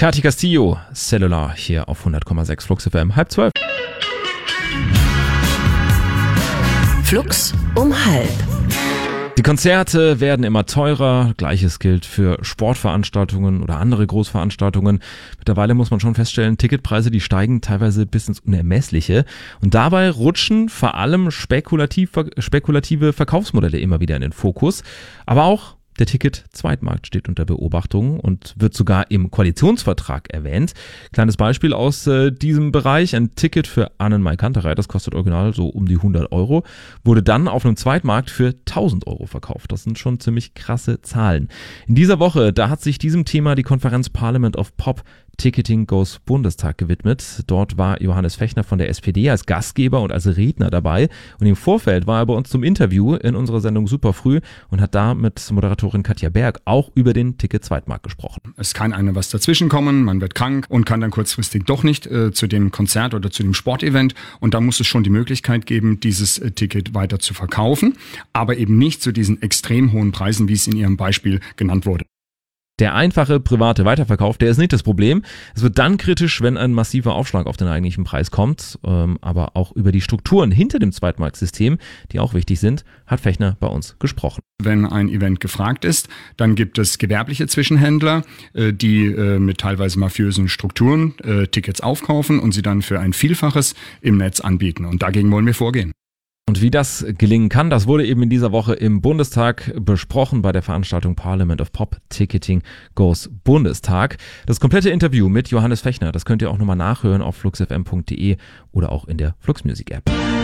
Katy Castillo, Cellular, hier auf 100,6 Flux FM, 11:30. Flux um 11. Die Konzerte werden immer teurer. Gleiches gilt für Sportveranstaltungen oder andere Großveranstaltungen. Mittlerweile muss man schon feststellen, Ticketpreise, die steigen teilweise bis ins Unermessliche. Und dabei rutschen vor allem spekulative Verkaufsmodelle immer wieder in den Fokus. Aber auch der Ticket-Zweitmarkt steht unter Beobachtung und wird sogar im Koalitionsvertrag erwähnt. Kleines Beispiel aus diesem Bereich. Ein Ticket für Annen-Mai Kanterei, das kostet original so um die 100 €, wurde dann auf einem Zweitmarkt für 1.000 € verkauft. Das sind schon ziemlich krasse Zahlen. In dieser Woche, da hat sich diesem Thema die Konferenz Parliament of Pop Ticketing Goes Bundestag gewidmet. Dort war Johannes Fechner von der SPD als Gastgeber und als Redner dabei. Und im Vorfeld war er bei uns zum Interview in unserer Sendung Superfrüh und hat da mit Moderatorin Katja Berg auch über den Ticket-Zweitmarkt gesprochen. Es kann einem was dazwischen kommen, man wird krank und kann dann kurzfristig doch nicht zu dem Konzert oder zu dem Sportevent. Und da muss es schon die Möglichkeit geben, dieses Ticket weiter zu verkaufen, aber eben nicht zu diesen extrem hohen Preisen, wie es in Ihrem Beispiel genannt wurde. Der einfache private Weiterverkauf, der ist nicht das Problem. Es wird dann kritisch, wenn ein massiver Aufschlag auf den eigentlichen Preis kommt. Aber auch über die Strukturen hinter dem Zweitmarktsystem, die auch wichtig sind, hat Fechner bei uns gesprochen. Wenn ein Event gefragt ist, dann gibt es gewerbliche Zwischenhändler, die mit teilweise mafiösen Strukturen Tickets aufkaufen und sie dann für ein Vielfaches im Netz anbieten. Und dagegen wollen wir vorgehen. Und wie das gelingen kann, das wurde eben in dieser Woche im Bundestag besprochen bei der Veranstaltung Parliament of Pop Ticketing Goes Bundestag. Das komplette Interview mit Johannes Fechner, das könnt ihr auch nochmal nachhören auf fluxfm.de oder auch in der Flux Music App.